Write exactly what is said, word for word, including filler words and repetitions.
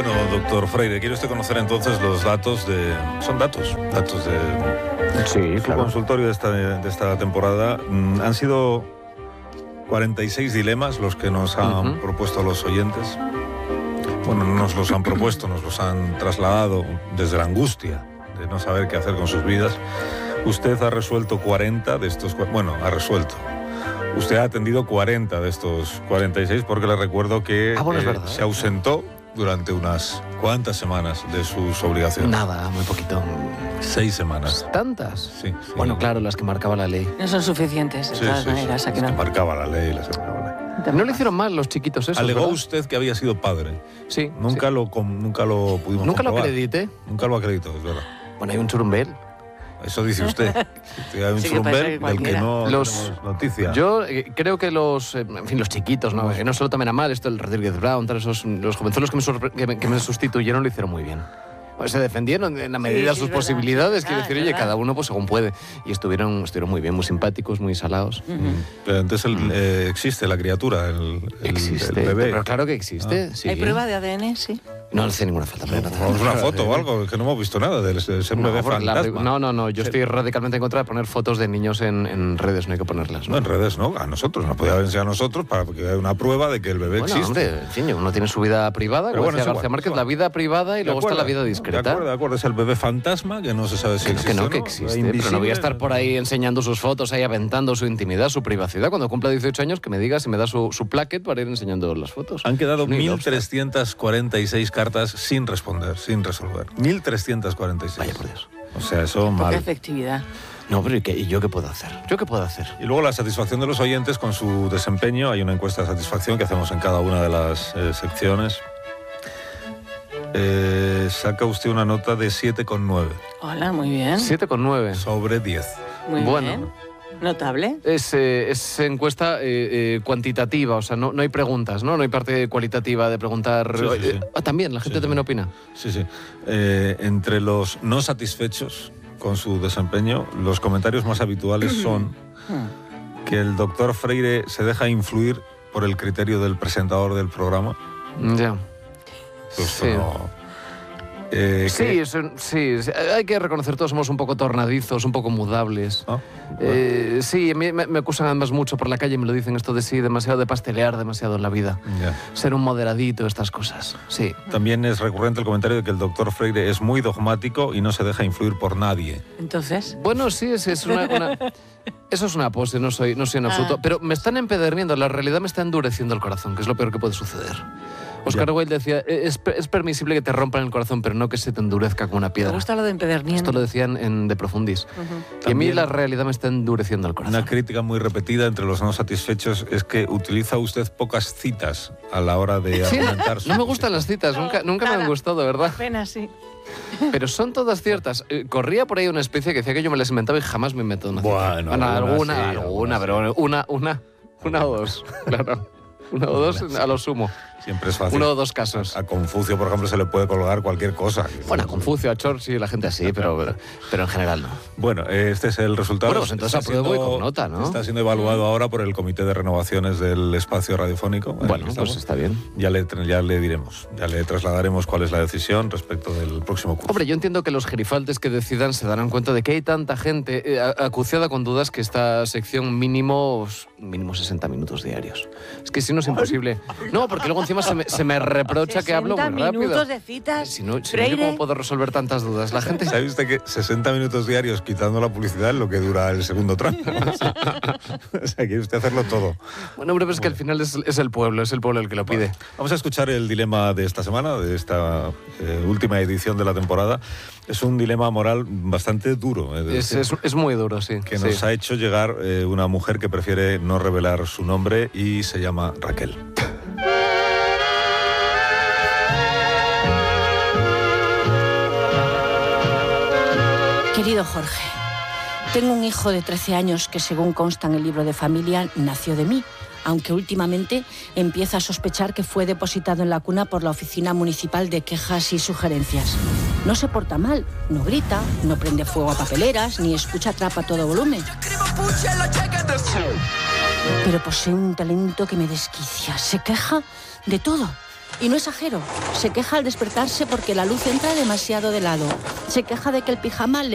Bueno, doctor Freire, ¿quiere usted conocer entonces los datos de... Son datos, datos de... Sí, su claro. consultorio de esta, de esta temporada. Mm, han sido cuarenta y seis dilemas los que nos han uh-huh. propuesto los oyentes. Bueno, no nos los han propuesto, nos los han trasladado desde la angustia de no saber qué hacer con sus vidas. Usted ha resuelto cuarenta de estos... Bueno, ha resuelto... Usted ha atendido cuarenta de estos cuarenta y seis porque le recuerdo que ah, bueno, eh, verdad, se ausentó durante unas cuantas semanas de sus obligaciones. Nada, muy poquito. Seis semanas. ¿Tantas? Sí. sí. Bueno, claro, las que marcaba la ley. No son suficientes, de sí, todas sí, maneras. Sí, ¿A que las no? que marcaba la ley, las que marcaba la ley. No le hicieron mal los chiquitos esos, Alegó ¿verdad? usted que había sido padre. Sí. Nunca, sí. Lo, nunca lo pudimos Nunca comprobar. lo acredité. Nunca lo acreditó, es verdad. Bueno, hay un churumbel. Eso dice usted. Hay un sí, churumbel que del que no los, tenemos noticia. Yo eh, creo que los, eh, en fin, los chiquitos, ¿no? Que no se lo tomen a mal, esto el Rodríguez Brown, tal, esos, los jovenzuelos que me, sorpre- que, me, que me sustituyeron lo hicieron muy bien. Pues se defendieron en la medida de sí, sus sí, posibilidades, sí, quiero verdad, decir, es oye, verdad. cada uno pues según puede. Y estuvieron, estuvieron muy bien, muy simpáticos, muy salados. Uh-huh. Pero entonces el, eh, existe la criatura, el, el, Existe, el bebé. pero claro que existe, Ah. sí. ¿Hay prueba de A D N? Sí. No hace ninguna falta. Pero no, Vamos una foto o algo, que no hemos visto nada de ser un no, bebé porque la- fantasma. no, no, no, yo estoy radicalmente en contra de poner fotos de niños en, en redes, no hay que ponerlas. No, en redes no, a nosotros, nos podía enseñar a nosotros para que haya una prueba de que el bebé Bueno, existe. hombre, en fin, uno tiene su vida privada, Pero como bueno, decía es igual, García Márquez, es la igual. vida privada y De luego está acuerdo, la vida discreta. De acuerdo, de acuerdo, es el bebé fantasma que no se sabe si Que no, existe que no, o que no, existe, invisible. pero no voy a estar por ahí enseñando sus fotos, ahí aventando su intimidad, su privacidad. Cuando cumpla dieciocho años, que me diga si me da su, su plaquet para ir enseñando las fotos. Han quedado Ni mil lobster. trescientas cuarenta y seis cartas sin responder, sin resolver. mil trescientas cuarenta y seis. Vaya por Dios. O sea, eso Poca mal. efectividad. No, pero ¿y, qué? ¿Y yo qué puedo hacer? ¿Yo qué puedo hacer? Y luego la satisfacción de los oyentes con su desempeño. Hay una encuesta de satisfacción que hacemos en cada una de las eh, secciones. Eh, saca usted una nota de siete coma nueve Hola, muy bien. siete coma nueve. sobre diez. Muy Bueno. bien. Notable. Es, eh, es encuesta eh, eh, cuantitativa, o sea, no, no hay preguntas, ¿no? No hay parte cualitativa de preguntar... Sí, sí, sí. Eh, ah, también, la gente Sí, también sí. opina. Sí, sí. Eh, entre los no satisfechos con su desempeño, los comentarios más habituales son que el doctor Freire se deja influir por el criterio del presentador del programa. Ya. Pues Sí. no- eh, Sí, que- eso- sí, sí, hay que reconocer, todos somos un poco tornadizos, un poco mudables. Ah, Eh, sí, a mí me, me acusan además mucho por la calle, me lo dicen esto de sí, demasiado de pastelear, demasiado en la vida. ya. Ser un moderadito, estas cosas. Sí. También es recurrente el comentario de que el doctor Freire es muy dogmático y no se deja influir por nadie. Entonces, Bueno, sí, es, es una, una- eso es una pose, no soy, no soy en absoluto. Ah. Pero me están empederniendo, la realidad me está endureciendo el corazón, que es lo peor que puede suceder. Oscar Ya. Wilde decía, es, es permisible que te rompan el corazón, pero no que se te endurezca como una me piedra. gusta lo de empederniendo. Esto lo decían en De Profundis. Ujú. Y a mí También- la realidad me está endureciendo el corazón. Una crítica muy repetida entre los no satisfechos es que utiliza usted pocas citas a la hora de Sí, argumentar su no me gustan las citas, No, nunca, nunca me nada. han gustado, ¿verdad? Apenas sí. Pero son todas ciertas. Eh, corría por ahí una especie que decía que yo me las inventaba y jamás me invento una cita. Bueno, alguna, alguna sí, alguna, alguna sí. pero una, una, una o dos, claro. Una o dos a lo sumo. Siempre es fácil. Uno o dos casos. A Confucio, por ejemplo, se le puede colgar cualquier cosa. Bueno, a Confucio, a Chorchi, la gente así, pero, pero en general no. Bueno, este es el resultado. Bueno, pues entonces Está apruebo y siendo- con nota, ¿no? Está siendo evaluado ahora por el Comité de Renovaciones del Espacio Radiofónico. en el Bueno, que pues estamos. está bien. Ya le, ya le diremos, ya le trasladaremos cuál es la decisión respecto del próximo curso. Hombre, yo entiendo que los gerifaltes que decidan se darán cuenta de que hay tanta gente eh, acuciada con dudas que esta sección mínimo, mínimo sesenta minutos diarios. Es que si no es imposible. No, porque luego encima se me, se me reprocha que hablo muy sesenta rápido. minutos de citas. Si no, si no, ¿yo Freire. cómo puedo resolver tantas dudas? La gente... ¿Sabe usted que sesenta minutos diarios quitando la publicidad es lo que dura el segundo tramo? O sea, quiere usted hacerlo todo. Bueno, hombre, pero es que al final es, es el pueblo, es el pueblo el que lo pide. Vamos a escuchar el dilema de esta semana, de esta eh, última edición de la temporada. Es un dilema moral bastante duro. eh, de Es, decir, es, es muy duro, sí. que sí. nos ha hecho llegar eh, una mujer que prefiere no revelar su nombre y se llama Raquel. Querido Jorge, tengo un hijo de trece años que, según consta en el libro de familia, nació de mí, aunque últimamente empieza a sospechar que fue depositado en la cuna por la Oficina Municipal de Quejas y Sugerencias. No se porta mal, no grita, no prende fuego a papeleras, ni escucha trap a todo volumen. Pero posee un talento que me desquicia, se queja de todo. Y no exagero, se queja al despertarse porque la luz entra demasiado de lado. Se queja de que el pijama le